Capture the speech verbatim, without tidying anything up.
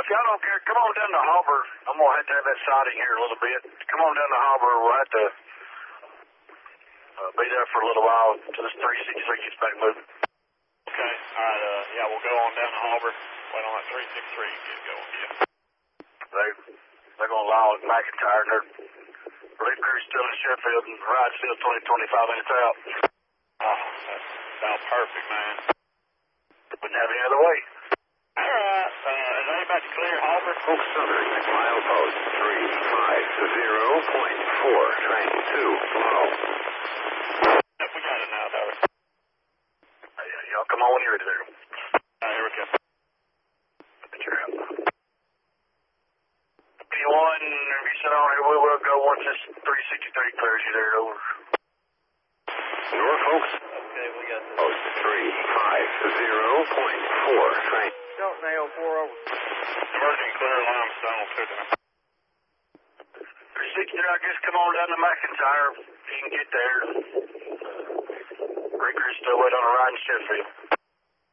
I don't care. Come on down to Harbor. I'm going to have to have that siding here a little bit. Come on down to Harbor. We'll have to uh, be there for a little while until this three sixty-three gets back moving. Okay. All right. Uh, yeah, we'll go on down to Harbor. Wait on that three sixty-three to get going. Yeah. They, they're going to allow it McIntyre, and their relief crew's still in Sheffield, and the ride's still twenty, twenty-five minutes out. Oh, that sounds perfect, man. Wouldn't have any other way. All right. Uh, is anybody clear Harbor? Oak Southern, milepost three five zero point four, train two, follow. Yep, we got it now, Tyler. Hey, y'all come on when you're ready there. All right, here we go. Put your out. One, if you sit on here, we will go once this three sixty-three clears you there, over. Norfolk. Okay, we got this. Post three five zero point four, train. Dalton A oh four over. Emerging clear limestone to the... three sixty-three, I guess come on down to McIntyre. You can get there. Ricker's still waiting on a ride in Sheffield.